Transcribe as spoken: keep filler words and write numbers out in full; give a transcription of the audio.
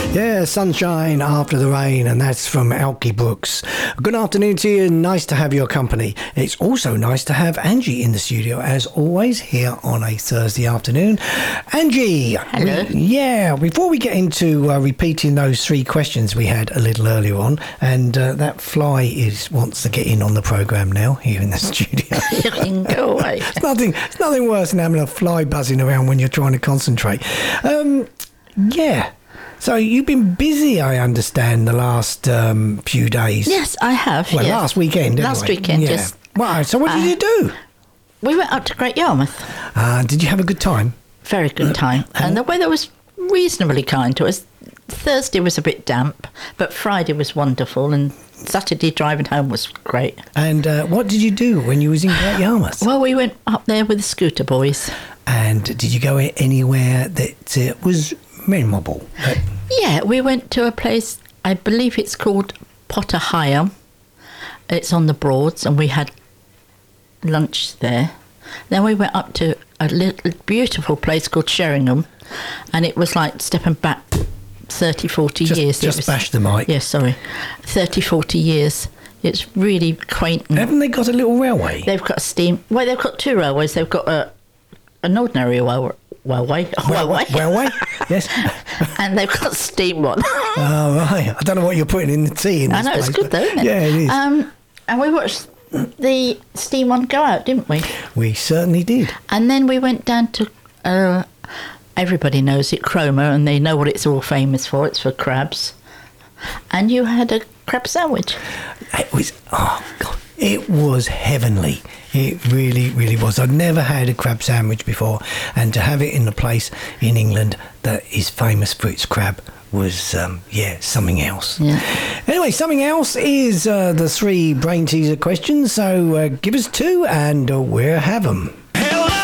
Yeah, sunshine after the rain, and that's from Alki Brooks. Good afternoon to you. Nice to have your company. It's also nice to have Angie in the studio, as always, here on a Thursday afternoon. Angie. Hello. We, yeah, before we get into uh, repeating those three questions we had a little earlier on, and uh, that fly is wants to get in on the programme now here in the studio. You can go away. It's nothing, it's nothing worse than having a fly buzzing around when you're trying to concentrate. Um, yeah. So you've been busy, I understand, the last um, few days. Yes, I have. Well, yes. last weekend, anyway. Last weekend, yeah. yes. Wow, so what did Uh, you do? We went up to Great Yarmouth. Uh, did you have a good time? Very good time. And the weather was reasonably kind to us. Thursday was a bit damp, but Friday was wonderful, and Saturday driving home was great. And uh, what did you do when you was in Great Yarmouth? Well, we went up there with the scooter boys. And did you go anywhere that uh, was memorable? Uh, Yeah, we went to a place, I believe it's called Potter Heigham. It's on the Broads, and we had lunch there. Then we went up to a little beautiful place called Sheringham, and it was like stepping back thirty, forty just, years. Just it was, bash the mic. Yes, sorry. thirty, forty years. It's really quaint. And Haven't they got a little railway? they've got a steam... Well, they've got two railways. They've got a, an ordinary railway. Railway. Railway? Railway? Yes. And they've got a steam one. Oh, right. I don't know what you're putting in the tea in this I know, place, it's good but- though, isn't it? Yeah, it is. Um, and we watched the steam one go out, didn't we? We certainly did. And then we went down to, uh, everybody knows it, Cromer, and they know what it's all famous for. It's for crabs. And you had a crab sandwich. It was, oh God, it was heavenly. It really, really was. I'd never had a crab sandwich before, and to have it in a place in England that is famous for its crab was, um, yeah, something else. Yeah. Anyway, something else is uh, the three brain teaser questions, so uh, give us two and uh, we'll have them.